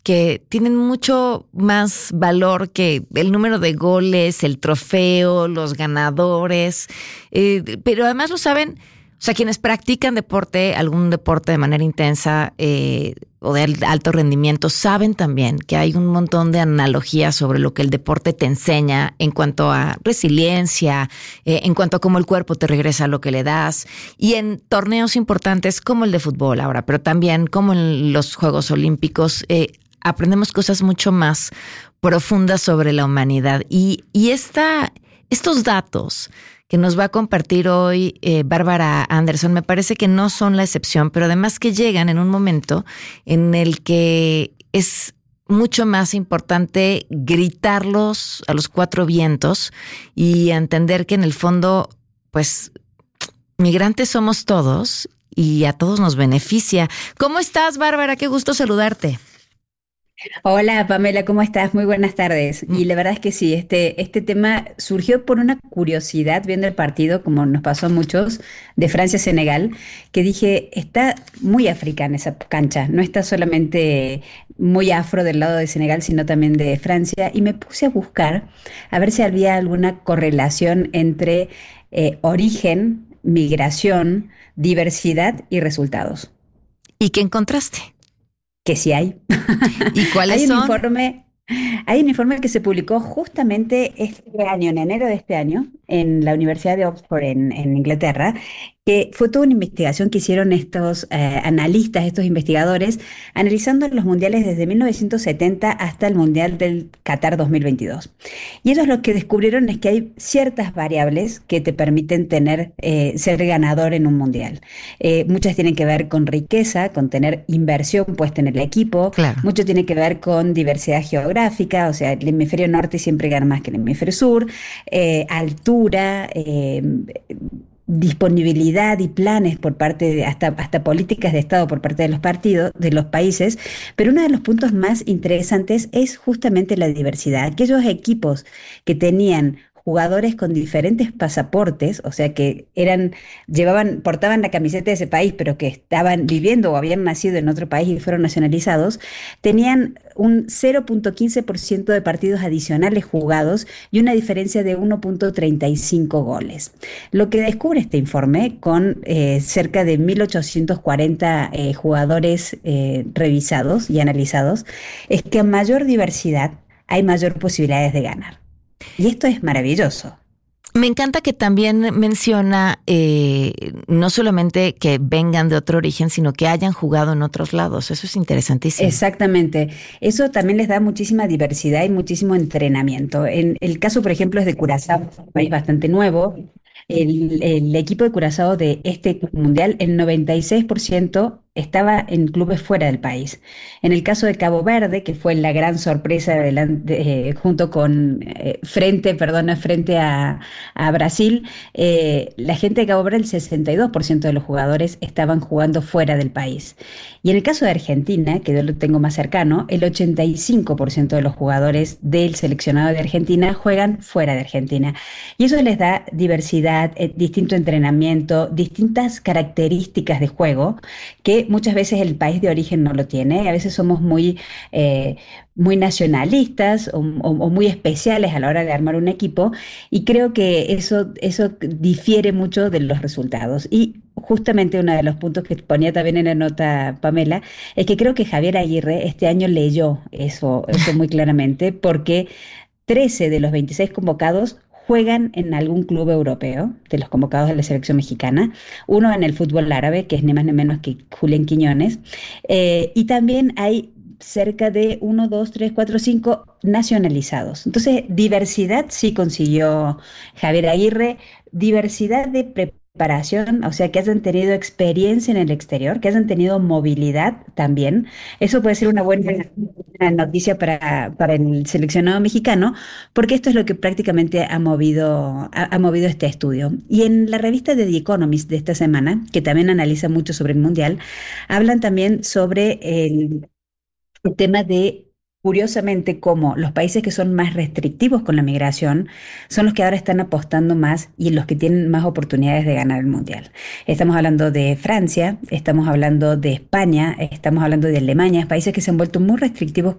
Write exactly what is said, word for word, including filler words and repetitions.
que tienen mucho más valor que el número de goles, el trofeo, los ganadores, eh, pero además lo saben, o sea, quienes practican deporte, algún deporte de manera intensa eh, o de alto rendimiento, saben también que hay un montón de analogías sobre lo que el deporte te enseña en cuanto a resiliencia, eh, en cuanto a cómo el cuerpo te regresa lo que le das, y en torneos importantes como el de fútbol ahora, pero también como en los Juegos Olímpicos, eh, aprendemos cosas mucho más profundas sobre la humanidad. Y, y esta, estos datos que nos va a compartir hoy eh, Bárbara Anderson, me parece que no son la excepción, pero además que llegan en un momento en el que es mucho más importante gritarlos a los cuatro vientos y entender que en el fondo, pues, migrantes somos todos y a todos nos beneficia. ¿Cómo estás, Bárbara? Qué gusto saludarte. Hola Pamela, ¿cómo estás? Muy buenas tardes. Y la verdad es que sí, este, este tema surgió por una curiosidad viendo el partido, como nos pasó a muchos, de Francia-Senegal, que dije, está muy africana esa cancha, no está solamente muy afro del lado de Senegal, sino también de Francia, y me puse a buscar a ver si había alguna correlación entre eh, origen, migración, diversidad y resultados. ¿Y qué encontraste? Que sí hay. ¿Y cuáles Hay un son? informe, hay un informe que se publicó justamente este año, en enero de este año, en la Universidad de Oxford en, en Inglaterra, que fue toda una investigación que hicieron estos eh, analistas, estos investigadores, analizando los mundiales desde mil novecientos setenta hasta el Mundial del Qatar dos mil veintidós. Y ellos lo que descubrieron es que hay ciertas variables que te permiten tener, eh, ser ganador en un mundial. Eh, muchas tienen que ver con riqueza, con tener inversión puesta en el equipo, Claro. mucho tiene que ver con diversidad geográfica, o sea, el hemisferio norte siempre gana más que el hemisferio sur, eh, altura, eh, disponibilidad y planes por parte de, hasta, hasta políticas de Estado por parte de los partidos, de los países, pero uno de los puntos más interesantes es justamente la diversidad. Aquellos equipos que tenían jugadores con diferentes pasaportes, o sea que eran, llevaban, portaban la camiseta de ese país, pero que estaban viviendo o habían nacido en otro país y fueron nacionalizados, tenían un cero punto quince por ciento de partidos adicionales jugados y una diferencia de uno punto treinta y cinco goles. Lo que descubre este informe, con eh, cerca de mil ochocientos cuarenta eh, jugadores eh, revisados y analizados, es que a mayor diversidad hay mayor posibilidades de ganar. Y esto es maravilloso. Me encanta que también menciona eh, no solamente que vengan de otro origen, sino que hayan jugado en otros lados. Eso es interesantísimo. Exactamente. Eso también les da muchísima diversidad y muchísimo entrenamiento. En el caso, por ejemplo, es de Curazao, un país bastante nuevo. El, el equipo de Curazao de este mundial, el noventa y seis por ciento estaba en clubes fuera del país. En el caso de Cabo Verde, que fue la gran sorpresa delante, eh, junto con eh, frente, perdona, frente a, a Brasil, eh, la gente de Cabo Verde, el sesenta y dos por ciento de los jugadores estaban jugando fuera del país. Y en el caso de Argentina, que yo lo tengo más cercano, el ochenta y cinco por ciento de los jugadores del seleccionado de Argentina juegan fuera de Argentina. Y eso les da diversidad, eh, distinto entrenamiento, distintas características de juego que muchas veces el país de origen no lo tiene. A veces somos muy, eh, muy nacionalistas o, o- o muy especiales a la hora de armar un equipo, y creo que eso, eso difiere mucho de los resultados. Y justamente uno de los puntos que ponía también en la nota Pamela es que creo que Javier Aguirre este año leyó eso, eso muy claramente, porque trece de los veintiséis convocados juegan en algún club europeo, de los convocados de la selección mexicana, uno en el fútbol árabe, que es ni más ni menos que Julián Quiñones, eh, y también hay cerca de uno, dos, tres, cuatro, cinco nacionalizados. Entonces, diversidad sí consiguió Javier Aguirre, diversidad de preparación, o sea, que hayan tenido experiencia en el exterior, que hayan tenido movilidad también. Eso puede ser una buena una noticia para, para el seleccionado mexicano, porque esto es lo que prácticamente ha movido, ha, ha movido este estudio. Y en la revista de The Economist de esta semana, que también analiza mucho sobre el Mundial, hablan también sobre el, el tema de curiosamente como los países que son más restrictivos con la migración son los que ahora están apostando más y los que tienen más oportunidades de ganar el mundial. Estamos hablando de Francia, estamos hablando de España, estamos hablando de Alemania, países que se han vuelto muy restrictivos